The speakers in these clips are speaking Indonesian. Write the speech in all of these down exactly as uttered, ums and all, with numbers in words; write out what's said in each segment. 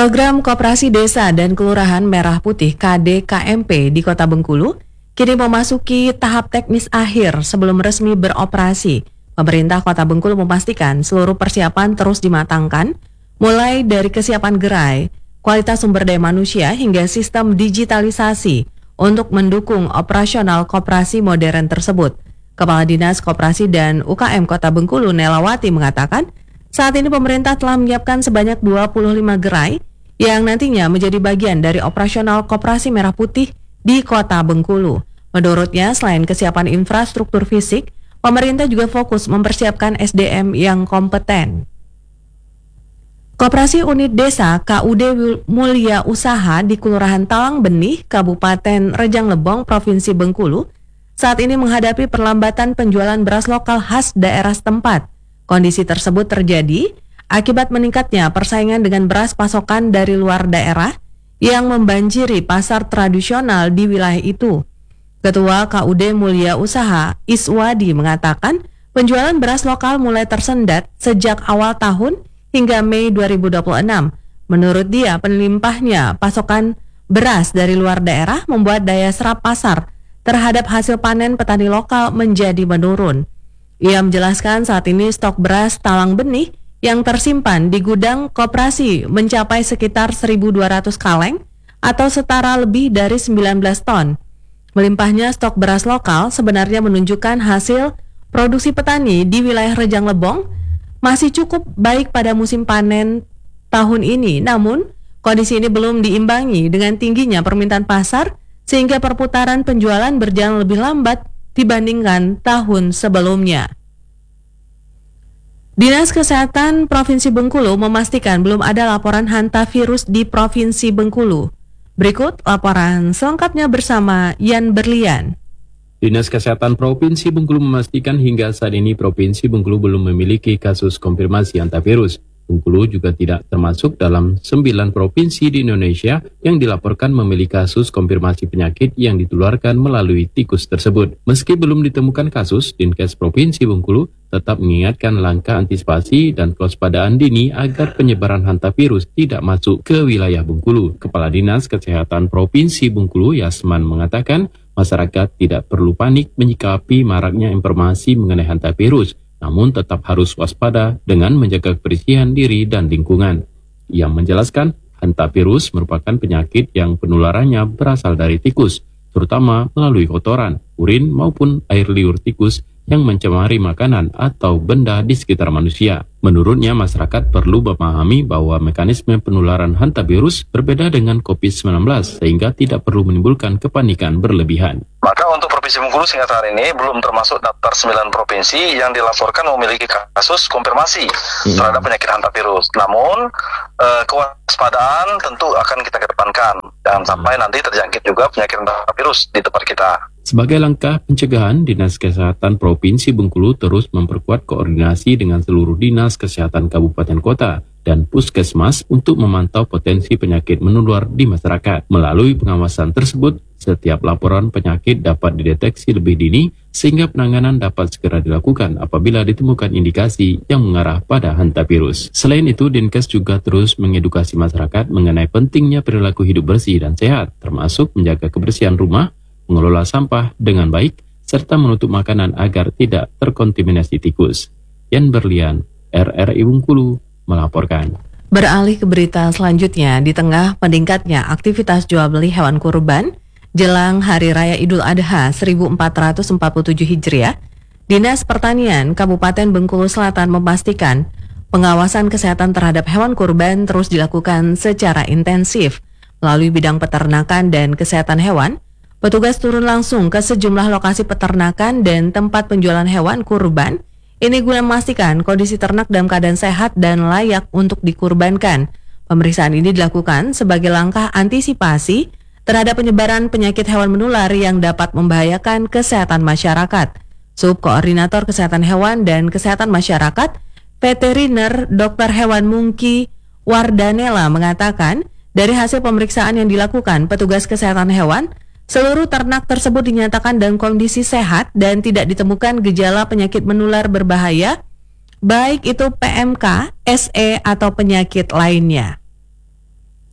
Program Koperasi Desa dan Kelurahan Merah Putih K D K M P di Kota Bengkulu kini memasuki tahap teknis akhir sebelum resmi beroperasi. Pemerintah Kota Bengkulu memastikan seluruh persiapan terus dimatangkan, mulai dari kesiapan gerai, kualitas sumber daya manusia hingga sistem digitalisasi untuk mendukung operasional koperasi modern tersebut. Kepala Dinas Koperasi dan U K M Kota Bengkulu Nelawati mengatakan, saat ini pemerintah telah menyiapkan sebanyak dua puluh lima gerai yang nantinya menjadi bagian dari operasional Koperasi Merah Putih di Kota Bengkulu. Menurutnya, selain kesiapan infrastruktur fisik, pemerintah juga fokus mempersiapkan S D M yang kompeten. Koperasi Unit Desa K U D Mulia Usaha di Kelurahan Talang Benih, Kabupaten Rejang Lebong, Provinsi Bengkulu, saat ini menghadapi perlambatan penjualan beras lokal khas daerah setempat. Kondisi tersebut terjadi akibat meningkatnya persaingan dengan beras pasokan dari luar daerah yang membanjiri pasar tradisional di wilayah itu. Ketua K U D Mulia Usaha Iswadi mengatakan penjualan beras lokal mulai tersendat sejak awal tahun hingga Mei dua ribu dua puluh enam. Menurut dia, penelimpahnya pasokan beras dari luar daerah membuat daya serap pasar terhadap hasil panen petani lokal menjadi menurun. Ia menjelaskan saat ini stok beras Talang Benih yang tersimpan di gudang koperasi mencapai sekitar seribu dua ratus kaleng atau setara lebih dari sembilan belas ton. Melimpahnya stok beras lokal sebenarnya menunjukkan hasil produksi petani di wilayah Rejang Lebong masih cukup baik pada musim panen tahun ini. Namun, kondisi ini belum diimbangi dengan tingginya permintaan pasar sehingga perputaran penjualan berjalan lebih lambat dibandingkan tahun sebelumnya. Dinas Kesehatan Provinsi Bengkulu memastikan belum ada laporan hantavirus di Provinsi Bengkulu. Berikut laporan selengkapnya bersama Yan Berlian. Dinas Kesehatan Provinsi Bengkulu memastikan hingga saat ini Provinsi Bengkulu belum memiliki kasus konfirmasi hantavirus. Bengkulu juga tidak termasuk dalam sembilan provinsi di Indonesia yang dilaporkan memiliki kasus konfirmasi penyakit yang ditularkan melalui tikus tersebut. Meski belum ditemukan kasus, Dinkes Provinsi Bengkulu tetap mengingatkan langkah antisipasi dan kewaspadaan dini agar penyebaran hantavirus tidak masuk ke wilayah Bengkulu. Kepala Dinas Kesehatan Provinsi Bengkulu, Yasman, mengatakan masyarakat tidak perlu panik menyikapi maraknya informasi mengenai hantavirus, namun tetap harus waspada dengan menjaga kebersihan diri dan lingkungan. Ia menjelaskan, hantavirus merupakan penyakit yang penularannya berasal dari tikus, terutama melalui kotoran, urin maupun air liur tikus yang mencemari makanan atau benda di sekitar manusia. Menurutnya, masyarakat perlu memahami bahwa mekanisme penularan hantavirus berbeda dengan covid sembilan belas sehingga tidak perlu menimbulkan kepanikan berlebihan. Maka untuk Provinsi Bengkulu sehingga saat ini belum termasuk daftar sembilan provinsi yang dilaporkan memiliki kasus konfirmasi hmm. terhadap penyakit hantavirus. Namun eh, kewaspadaan tentu akan kita kedepankan. Jangan hmm. sampai nanti terjangkit juga penyakit hantavirus di tempat kita. Sebagai langkah pencegahan, Dinas Kesehatan Provinsi Bengkulu terus memperkuat koordinasi dengan seluruh dinas kesehatan kabupaten kota dan puskesmas untuk memantau potensi penyakit menular di masyarakat. Melalui pengawasan tersebut, setiap laporan penyakit dapat dideteksi lebih dini sehingga penanganan dapat segera dilakukan apabila ditemukan indikasi yang mengarah pada hantavirus. Selain itu, Dinkes juga terus mengedukasi masyarakat mengenai pentingnya perilaku hidup bersih dan sehat, termasuk menjaga kebersihan rumah, mengelola sampah dengan baik, serta menutup makanan agar tidak terkontaminasi tikus. Yan Berlian, R R I Bengkulu, melaporkan. Beralih ke berita selanjutnya, di tengah meningkatnya aktivitas jual beli hewan kurban jelang Hari Raya Idul Adha seribu empat ratus empat puluh tujuh Hijriah, Dinas Pertanian Kabupaten Bengkulu Selatan memastikan pengawasan kesehatan terhadap hewan kurban terus dilakukan secara intensif. Melalui bidang peternakan dan kesehatan hewan, petugas turun langsung ke sejumlah lokasi peternakan dan tempat penjualan hewan kurban. Ini guna memastikan kondisi ternak dalam keadaan sehat dan layak untuk dikurbankan. Pemeriksaan ini dilakukan sebagai langkah antisipasi terhadap penyebaran penyakit hewan menular yang dapat membahayakan kesehatan masyarakat. Subkoordinator Kesehatan Hewan dan Kesehatan Masyarakat, Veteriner Dokter Hewan Mungki Wardanela mengatakan, dari hasil pemeriksaan yang dilakukan petugas kesehatan hewan, seluruh ternak tersebut dinyatakan dalam kondisi sehat dan tidak ditemukan gejala penyakit menular berbahaya, baik itu P M K, S E, atau penyakit lainnya.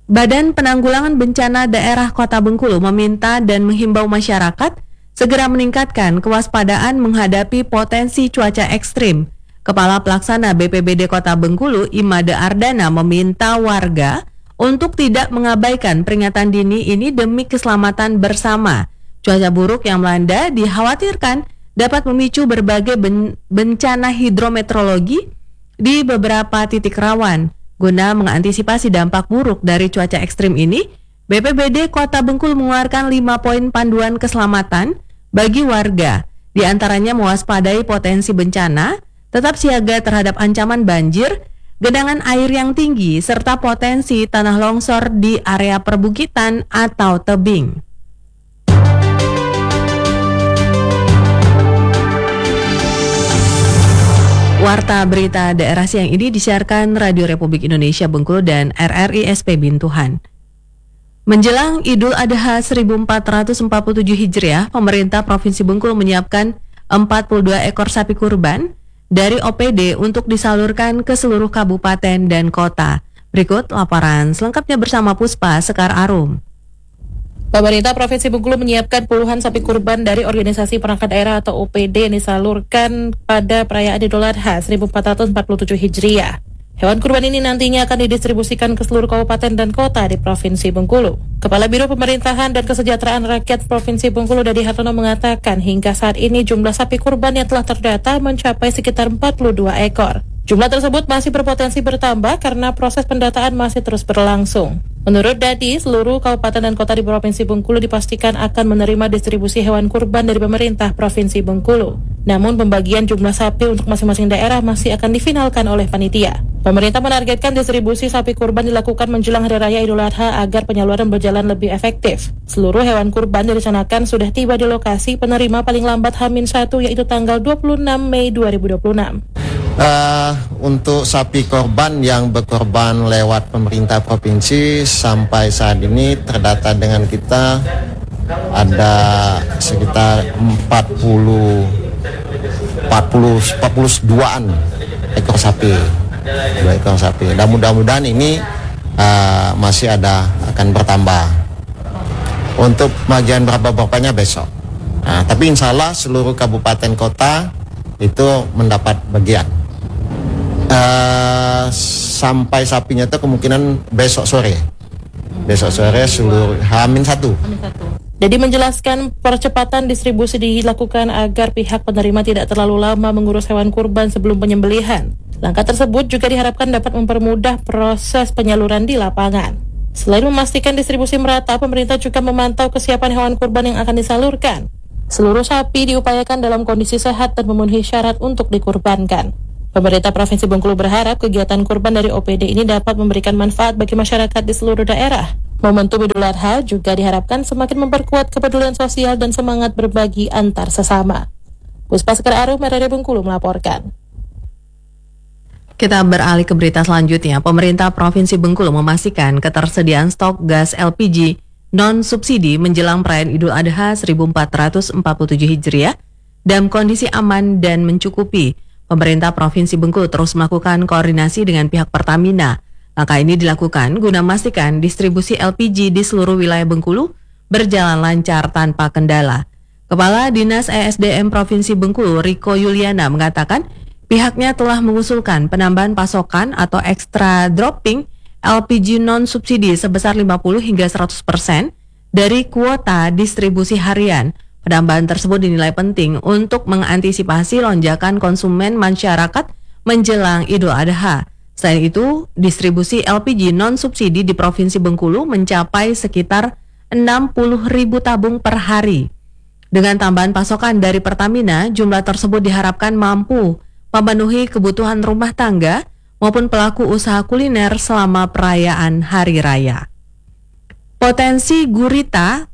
Badan Penanggulangan Bencana Daerah Kota Bengkulu meminta dan menghimbau masyarakat segera meningkatkan kewaspadaan menghadapi potensi cuaca ekstrim. Kepala Pelaksana B P B D Kota Bengkulu, Imade Ardana, meminta warga untuk tidak mengabaikan peringatan dini ini demi keselamatan bersama. Cuaca buruk yang melanda dikhawatirkan dapat memicu berbagai ben- bencana hidrometeorologi di beberapa titik rawan. Guna mengantisipasi dampak buruk dari cuaca ekstrim ini, B P B D Kota Bengkulu mengeluarkan lima poin panduan keselamatan bagi warga. Di antaranya mewaspadai potensi bencana, tetap siaga terhadap ancaman banjir, genangan air yang tinggi, serta potensi tanah longsor di area perbukitan atau tebing. Warta berita daerah siang ini disiarkan Radio Republik Indonesia Bengkulu dan R R I S P Bintuhan. Menjelang Idul Adha seribu empat ratus empat puluh tujuh Hijriah, pemerintah Provinsi Bengkulu menyiapkan empat puluh dua ekor sapi kurban dari O P D untuk disalurkan ke seluruh kabupaten dan kota. Berikut laporan selengkapnya bersama Puspa Sekar Arum. Pemerintah Provinsi Bengkulu menyiapkan puluhan sapi kurban dari Organisasi Perangkat Daerah atau O P D yang disalurkan pada perayaan Idul Adha seribu empat ratus empat puluh tujuh Hijriah. Hewan kurban ini nantinya akan didistribusikan ke seluruh kabupaten dan kota di Provinsi Bengkulu. Kepala Biro Pemerintahan dan Kesejahteraan Rakyat Provinsi Bengkulu, Dadi Hartono, mengatakan hingga saat ini jumlah sapi kurban yang telah terdata mencapai sekitar empat puluh dua ekor. Jumlah tersebut masih berpotensi bertambah karena proses pendataan masih terus berlangsung. Menurut Dadi, seluruh kabupaten dan kota di Provinsi Bengkulu dipastikan akan menerima distribusi hewan kurban dari pemerintah Provinsi Bengkulu. Namun pembagian jumlah sapi untuk masing-masing daerah masih akan difinalkan oleh panitia. Pemerintah menargetkan distribusi sapi kurban dilakukan menjelang Hari Raya Idul Adha agar penyaluran berjalan lebih efektif. Seluruh hewan kurban direncanakan sudah tiba di lokasi penerima paling lambat H minus satu, yaitu tanggal dua puluh enam Mei dua ribu dua puluh enam. Uh, untuk sapi korban yang berkorban lewat pemerintah provinsi sampai saat ini terdata dengan kita ada sekitar empat puluh duaan ekor sapi, dua ekor sapi. Dan mudah-mudahan ini uh, masih ada akan bertambah. Untuk bagian berapa-berapanya besok. Nah, tapi insya Allah seluruh kabupaten kota itu mendapat bagian. Uh, sampai sapinya itu kemungkinan besok sore besok sore seluruh H minus satu. Jadi menjelaskan percepatan distribusi dilakukan agar pihak penerima tidak terlalu lama mengurus hewan kurban sebelum penyembelihan. Langkah tersebut juga diharapkan dapat mempermudah proses penyaluran di lapangan. Selain memastikan distribusi merata, pemerintah juga memantau kesiapan hewan kurban yang akan disalurkan. Seluruh sapi diupayakan dalam kondisi sehat dan memenuhi syarat untuk dikurbankan. Pemerintah Provinsi Bengkulu berharap kegiatan kurban dari O P D ini dapat memberikan manfaat bagi masyarakat di seluruh daerah. Momentum Idul Adha juga diharapkan semakin memperkuat kepedulian sosial dan semangat berbagi antar sesama. Puspa Sekar Arum, R R I Bengkulu melaporkan. Kita beralih ke berita selanjutnya. Pemerintah Provinsi Bengkulu memastikan ketersediaan stok gas L P G non-subsidi menjelang perayaan Idul Adha seribu empat ratus empat puluh tujuh Hijriah dalam kondisi aman dan mencukupi. Pemerintah Provinsi Bengkulu terus melakukan koordinasi dengan pihak Pertamina. Langkah ini dilakukan guna memastikan distribusi L P G di seluruh wilayah Bengkulu berjalan lancar tanpa kendala. Kepala Dinas E S D M Provinsi Bengkulu, Riko Yuliana, mengatakan pihaknya telah mengusulkan penambahan pasokan atau extra dropping L P G non-subsidi sebesar lima puluh hingga seratus persen dari kuota distribusi harian. Penambahan tersebut dinilai penting untuk mengantisipasi lonjakan konsumen masyarakat menjelang Idul Adha. Selain itu, distribusi L P G non-subsidi di Provinsi Bengkulu mencapai sekitar enam puluh ribu tabung per hari. Dengan tambahan pasokan dari Pertamina, jumlah tersebut diharapkan mampu memenuhi kebutuhan rumah tangga maupun pelaku usaha kuliner selama perayaan Hari Raya. Potensi gurita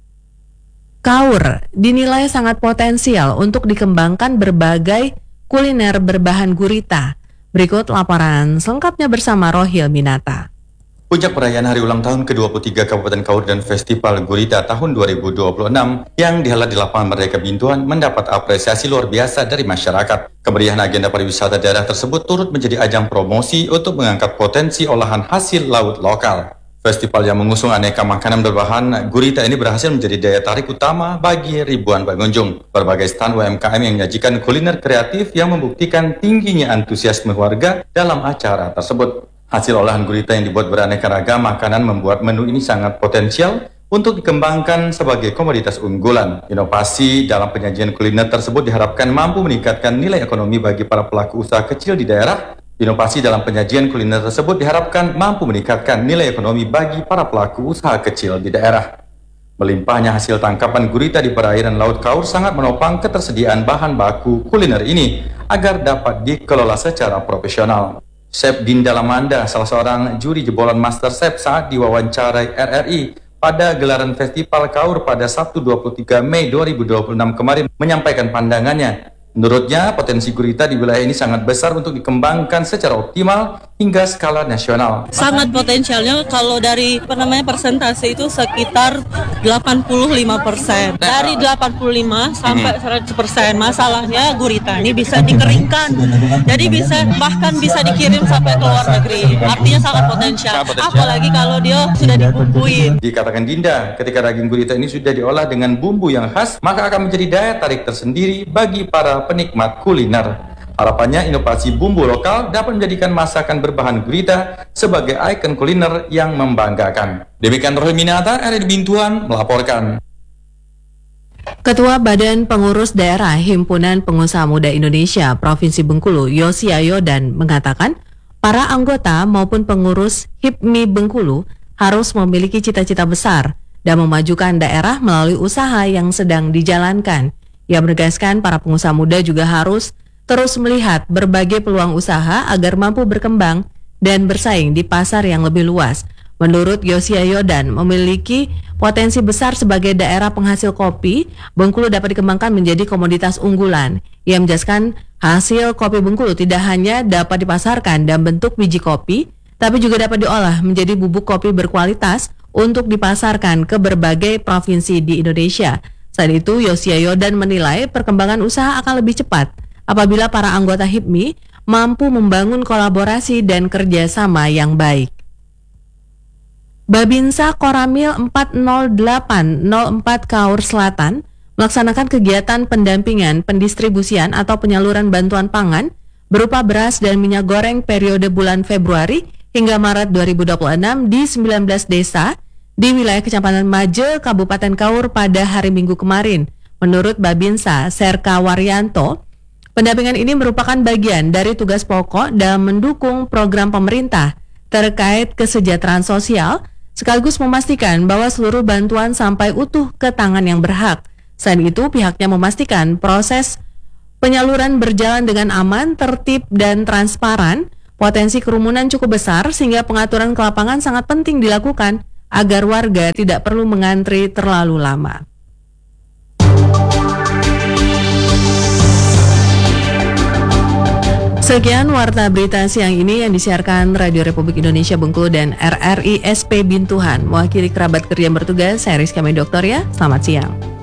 kaur dinilai sangat potensial untuk dikembangkan berbagai kuliner berbahan gurita. Berikut laporan selengkapnya bersama Rohil Minata. Puncak perayaan hari ulang tahun ke dua puluh tiga Kabupaten Kaur dan Festival Gurita tahun dua ribu dua puluh enam yang dihelat di Lapangan Merdeka Bintuan mendapat apresiasi luar biasa dari masyarakat. Kemeriahan agenda pariwisata daerah tersebut turut menjadi ajang promosi untuk mengangkat potensi olahan hasil laut lokal. Festival yang mengusung aneka makanan berbahan gurita ini berhasil menjadi daya tarik utama bagi ribuan pengunjung. Berbagai stand U M K M yang menyajikan kuliner kreatif yang membuktikan tingginya antusiasme warga dalam acara tersebut. Hasil olahan gurita yang dibuat beraneka ragam makanan membuat menu ini sangat potensial untuk dikembangkan sebagai komoditas unggulan. Inovasi dalam penyajian kuliner tersebut diharapkan mampu meningkatkan nilai ekonomi bagi para pelaku usaha kecil di daerah. Inovasi dalam penyajian kuliner tersebut diharapkan mampu meningkatkan nilai ekonomi bagi para pelaku usaha kecil di daerah. Melimpahnya hasil tangkapan gurita di perairan Laut Kaur sangat menopang ketersediaan bahan baku kuliner ini agar dapat dikelola secara profesional. Chef Dinda Lamanda, salah seorang juri jebolan Master Chef saat diwawancarai R R I pada gelaran Festival Kaur pada Sabtu dua puluh tiga Mei dua ribu dua puluh enam kemarin, menyampaikan pandangannya. Menurutnya, potensi gurita di wilayah ini sangat besar untuk dikembangkan secara optimal hingga skala nasional. Sangat potensialnya kalau dari apa namanya persentase itu sekitar delapan puluh lima persen. Dari delapan puluh lima sampai seratus persen. Masalahnya gurita ini bisa dikeringkan. Jadi bisa bahkan bisa dikirim sampai ke luar negeri. Artinya sangat potensial. Apalagi kalau dia sudah dibumbuin. Dikatakan Dinda, ketika daging gurita ini sudah diolah dengan bumbu yang khas, maka akan menjadi daya tarik tersendiri bagi para penikmat kuliner. Harapannya inovasi bumbu lokal dapat menjadikan masakan berbahan gurita sebagai ikon kuliner yang membanggakan. Demikian Rohil Minata, R R I Bintuan melaporkan. Ketua Badan Pengurus Daerah Himpunan Pengusaha Muda Indonesia Provinsi Bengkulu, Yosi Ayodan, mengatakan para anggota maupun pengurus H I P M I Bengkulu harus memiliki cita-cita besar dan memajukan daerah melalui usaha yang sedang dijalankan. Ia menegaskan para pengusaha muda juga harus terus melihat berbagai peluang usaha agar mampu berkembang dan bersaing di pasar yang lebih luas. Menurut Yosi Ayodan, memiliki potensi besar sebagai daerah penghasil kopi, Bengkulu dapat dikembangkan menjadi komoditas unggulan. Ia menjelaskan hasil kopi Bengkulu tidak hanya dapat dipasarkan dalam bentuk biji kopi, tapi juga dapat diolah menjadi bubuk kopi berkualitas untuk dipasarkan ke berbagai provinsi di Indonesia. Selain itu, Yosi Ayodan menilai perkembangan usaha akan lebih cepat apabila para anggota H I P M I mampu membangun kolaborasi dan kerjasama yang baik. Babinsa Koramil empat nol delapan nol empat Kaur Selatan melaksanakan kegiatan pendampingan pendistribusian atau penyaluran bantuan pangan berupa beras dan minyak goreng periode bulan Februari hingga Maret dua ribu dua puluh enam di sembilan belas desa di wilayah Kecamatan Maje, Kabupaten Kaur pada hari Minggu kemarin. Menurut Babinsa, Serka Waryanto, pendampingan ini merupakan bagian dari tugas pokok dalam mendukung program pemerintah terkait kesejahteraan sosial, sekaligus memastikan bahwa seluruh bantuan sampai utuh ke tangan yang berhak. Selain itu, pihaknya memastikan proses penyaluran berjalan dengan aman, tertib, dan transparan. Potensi kerumunan cukup besar sehingga pengaturan ke lapangan sangat penting dilakukan agar warga tidak perlu mengantri terlalu lama. Sekian Warta Berita Siang ini yang disiarkan Radio Republik Indonesia Bengkulu dan R R I S P Bintuhan. Mewakili kerabat kerja yang bertugas, saya Rizka Medoktor ya. Selamat siang.